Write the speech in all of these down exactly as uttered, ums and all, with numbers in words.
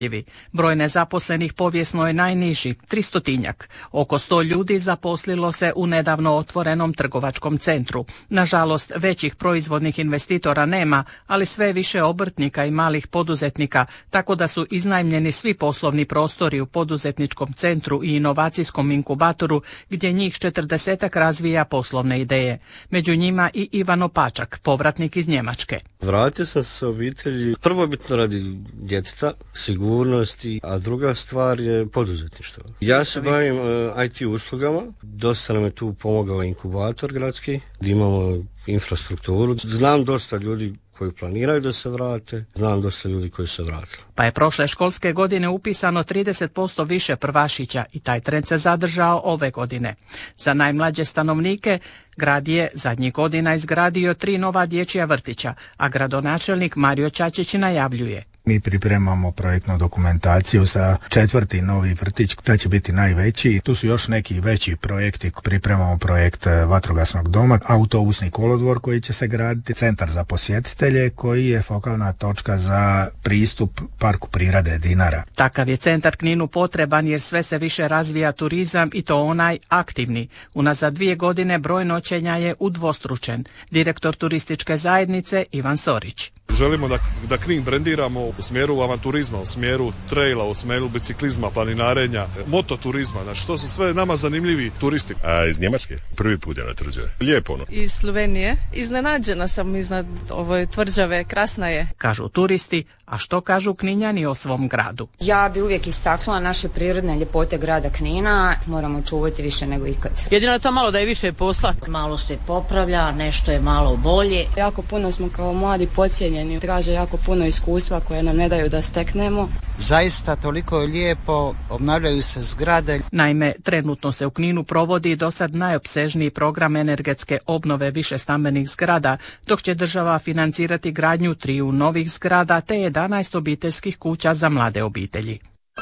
Broj nezaposlenih povijesno je najniži, tristotinjak. Oko sto ljudi zaposlilo se u nedavno otvorenom trgovačkom centru. Nažalost, većih proizvodnih investitora nema, ali sve više obrtnika i malih poduzetnika, tako da su iznajmljeni svi poslovni prostori u poduzetničkom centru i inovacijskom inkubatoru, gdje njih četrdesetak razvija poslovne ideje. Među njima i Ivan Opačak, povratnik iz Njemačke. Vratio sam se obitelji, prvobitno radi djeteta, sigurnosti, a druga stvar je poduzetništvo. Ja se bavim uh, I T uslugama, dosta nam je tu pomogao inkubator gradski, gdje imamo infrastrukturu. Znam dosta ljudi koji planiraju da se vrate, znam dosta ljudi koji se vrate. Pa je prošle školske godine upisano trideset posto više prvašića i taj trend se zadržao ove godine. Za najmlađe stanovnike grad je zadnjih godina izgradio tri nova dječja vrtića, a gradonačelnik Mario Čačić najavljuje: mi pripremamo projektnu dokumentaciju za četvrti novi vrtić, taj će biti najveći. Tu su još neki veći projekti, pripremamo projekt vatrogasnog doma, autobusni kolodvor koji će se graditi, centar za posjetitelje koji je fokalna točka za pristup Parku prirode Dinara. Takav je centar Kninu potreban jer sve se više razvija turizam i to onaj aktivni. Unazad dvije godine broj noćenja je udvostručen. Direktor turističke zajednice Ivan Sorić. Želimo da, da Knin brendiramo u smjeru avanturizma, u smjeru traila, u smjeru biciklizma, planinarenja, mototurizma, znači to su sve nama zanimljivi turisti. A iz Njemačke? Prvi put je na tvrđave. Lijepo ono. Iz Slovenije. Iznenađena sam iznad ove tvrđave, krasna je. Kažu turisti, a što kažu Kninjani o svom gradu? Ja bi uvijek istaknula naše prirodne ljepote grada Knina, moramo čuvati više nego ikad. Jedino to malo da je više posla. Malo se popravlja, nešto je malo bolje. Jako puno smo kao mladi podcijenjeni, traže jako puno iskustva koje nam ne daju da steknemo. Zaista toliko je lijepo, obnavljaju se zgrade. Naime, trenutno se u Kninu provodi do sad najopsežniji program energetske obnove višestambenih zgrada, dok će država financirati gradnju triju novih zgrada te jedanaest obiteljskih kuća za mlade obitelji.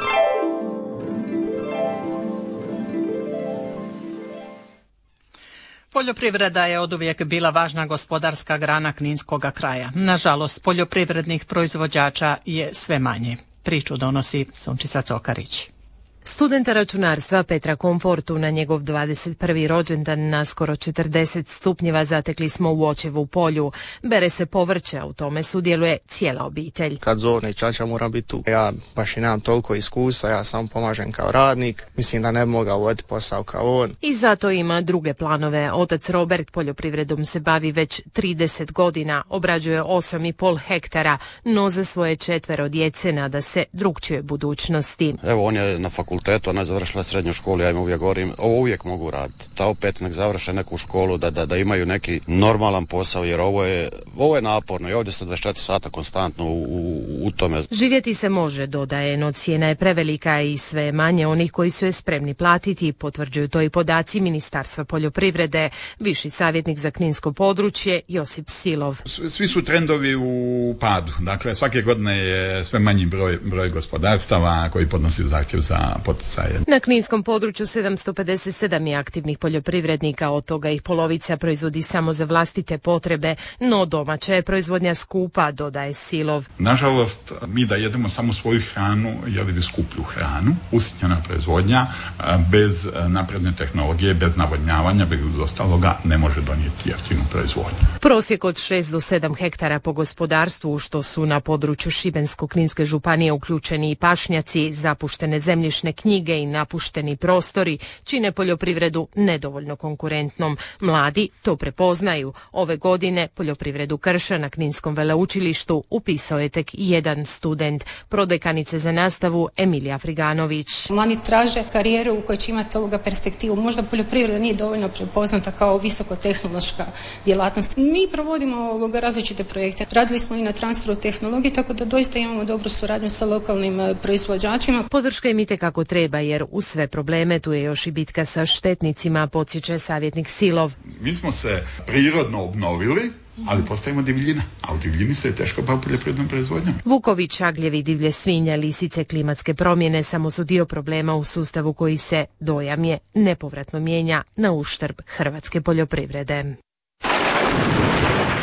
Poljoprivreda je oduvijek bila važna gospodarska grana kninskoga kraja. Nažalost, poljoprivrednih proizvođača je sve manje. Priču donosi Sunčica Cokarić. Studenta računarstva Petra Komfortu na njegov dvadeset prvi rođendan na skoro četrdeset stupnjeva zatekli smo u očevu polju. Bere se povrće, a u tome sudjeluje cijela obitelj. Kad zovne čača mora biti tu. Ja baš i nemam toliko iskustva, ja samo pomažem kao radnik. Mislim da ne bi mogao voditi posao kao on. I zato ima druge planove. Otac Robert poljoprivredom se bavi već trideset godina, obrađuje osam i pol hektara, no za svoje četvero djece nada se drugčijoj budućnosti. Evo, on je na fakultetu. Eto, ona je završila srednju školu, ja im uvijek govorim, ovo uvijek mogu raditi. Da opet nek završe neku školu, da, da, da imaju neki normalan posao, jer ovo je, ovo je naporno i ovdje se dvadeset četiri sata konstantno u, u, u tome. Živjeti se može, dodaje, no cijena je prevelika i sve manje onih koji su je spremni platiti, potvrđuju to i podaci Ministarstva poljoprivrede. Viši savjetnik za kninsko područje Josip Silov. Svi su trendovi u padu, dakle svake godine je sve manji broj, broj gospodarstava koji podnosi zahtjev za poticaje. Na kninskom području sedamsto pedeset sedam je aktivnih poljoprivrednika, od toga ih polovica proizvodi samo za vlastite potrebe, no domaća je proizvodnja skupa, dodaje Silov. Nažalost, mi da jedemo samo svoju hranu, jeli bi skuplju hranu, usitnjena proizvodnja, bez napredne tehnologije, bez navodnjavanja, bez ostaloga ne može donijeti jeftinu proizvodnju. Prosjek od šest do sedam hektara po gospodarstvu, što su na području Šibensko-kninske županije uključeni i pašnjaci, zapuštene zemljišne knjige i napušteni prostori, čine poljoprivredu nedovoljno konkurentnom. Mladi to prepoznaju. Ove godine poljoprivredu Krša na Kninskom veleučilištu upisao je tek jedan student, prodekanice za nastavu Emilija Friganović. Mladi traže karijeru u kojoj će imati ovoga perspektivu. Možda poljoprivreda nije dovoljno prepoznata kao visokotehnološka djelatnost. Mi provodimo ovoga različite projekte. Radili smo i na transferu tehnologije, tako da doista imamo dobru suradnju sa lokalnim proizvođačima. Podrška im kako treba, jer uz sve probleme tu je još i bitka sa štetnicima, podsjeća savjetnik Silov. Mi smo se prirodno obnovili, ali postajemo divljina, a u divljini se je teško bavi poljoprivrednom proizvodnjom. Vukovi, čagljevi, divlje svinja, lisice, klimatske promjene samo su dio problema u sustavu koji se, dojam je, nepovratno mijenja na uštrb hrvatske poljoprivrede.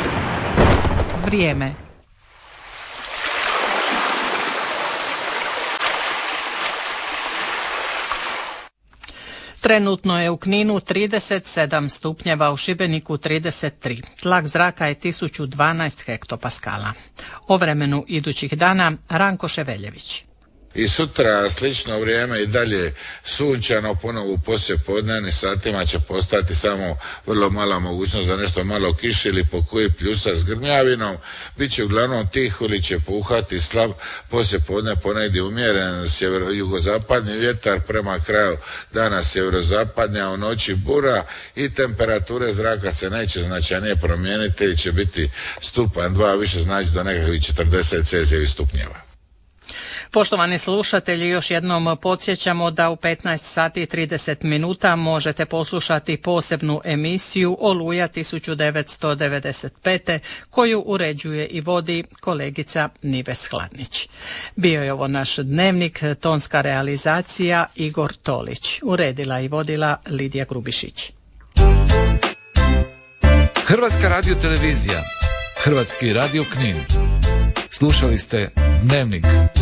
Vrijeme. Trenutno je u Kninu trideset sedam stupnjeva, u Šibeniku trideset tri. Tlak zraka je tisuću dvanaest hektopaskala. O vremenu idućih dana Ranko Ševeljević. I sutra slično vrijeme i dalje sunčano, ponovo u poslijepodnevnim satima će postati samo vrlo mala mogućnost za nešto malo kiše ili po koji pljusa s grmljavinom. Biće uglavnom tiho ili će puhati slab, poslijepodne ponegdje umjeren sjevero-jugozapadni vjetar, prema kraju dana sjeverozapadnja, a u noći bura i temperature zraka se neće značajnije promijeniti ili će biti stupanj dva više, znači do nekakvih četrdeset celzijevih stupnjeva. Poštovani slušatelji, još jednom podsjećamo da u petnaest sati i trideset minuta možete poslušati posebnu emisiju Oluja tisuću devetsto devedeset pete koju uređuje i vodi kolegica Nives Hladnić. Bio je ovo naš dnevnik, tonska realizacija Igor Tolić, uredila i vodila Lidija Grubišić. Hrvatska radiotelevizija, Hrvatski radio Knin. Slušali ste Dnevnik.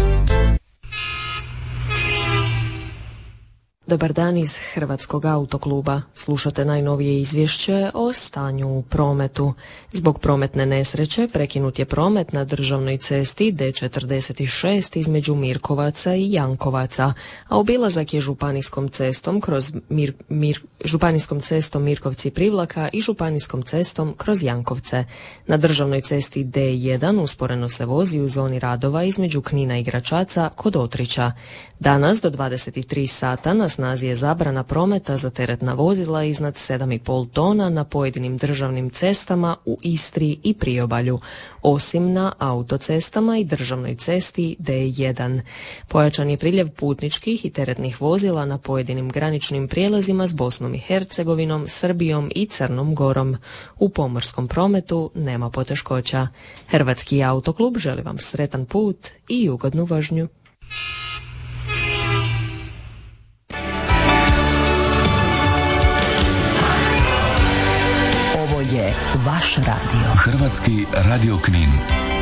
Dobar dan iz Hrvatskog autokluba. Slušate najnovije izvješće o stanju u prometu. Zbog prometne nesreće prekinut je promet na državnoj cesti D četrdeset šest između Mirkovaca i Jankovaca, a obilazak je županijskom cestom kroz Mir, Mir, županijskom cestom Mirkovci Privlaka i županijskom cestom kroz Jankovce. Na državnoj cesti D jedan usporeno se vozi u zoni radova između Knina i Gračaca kod Otrića. Danas do dvadeset tri sata na snazi je zabrana prometa za teretna vozila iznad sedam i pol tona na pojedinim državnim cestama u Istri i Priobalju, osim na autocestama i državnoj cesti D jedan. Pojačan je priljev putničkih i teretnih vozila na pojedinim graničnim prijelazima s Bosnom i Hercegovinom, Srbijom i Crnom Gorom. U pomorskom prometu nema poteškoća. Hrvatski autoklub želi vam sretan put i ugodnu vožnju. Je vaš radio. Hrvatski radio Knin.